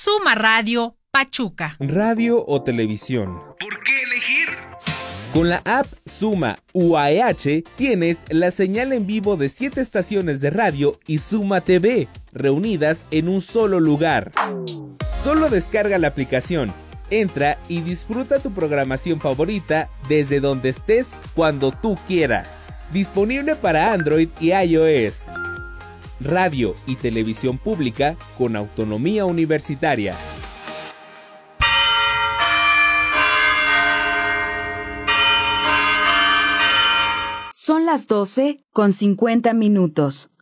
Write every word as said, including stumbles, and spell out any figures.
Suma Radio Pachuca. Radio o televisión. ¿Por qué elegir? Con la app Suma U A E H tienes la señal en vivo de siete estaciones de radio y Suma T V, reunidas en un solo lugar. Solo descarga la aplicación, entra y disfruta tu programación favorita desde donde estés cuando tú quieras. Disponible para Android y iOS. Radio y televisión pública con autonomía universitaria. Son las doce con cincuenta minutos.